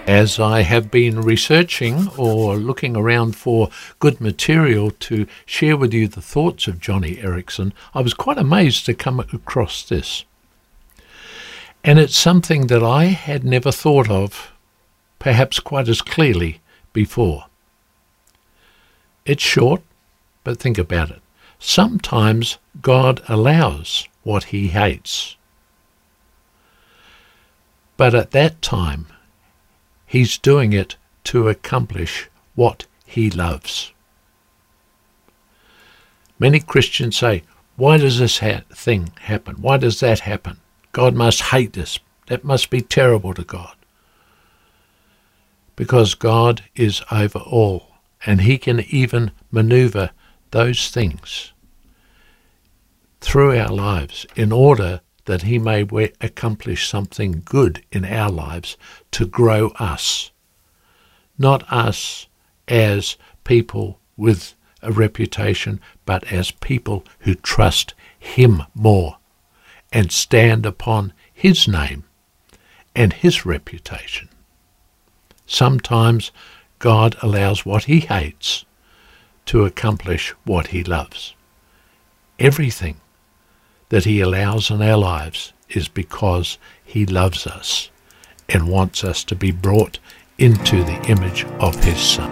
As I have been researching or looking around for good material to share with you the thoughts of Johnny Erickson, I was quite amazed to come across this. And it's something that I had never thought of, perhaps quite as clearly before. It's short, but think about it. Sometimes God allows what he hates. But at that time, he's doing it to accomplish what he loves. Many Christians say, why does this thing happen? Why does that happen? God must hate this. That must be terrible to God. Because God is over all, and he can even maneuver those things through our lives in order that he may accomplish something good in our lives to grow us. Not us as people with a reputation, but as people who trust him more and stand upon his name and his reputation. Sometimes God allows what he hates to accomplish what he loves. Everything that he allows in our lives is because he loves us and wants us to be brought into the image of his Son.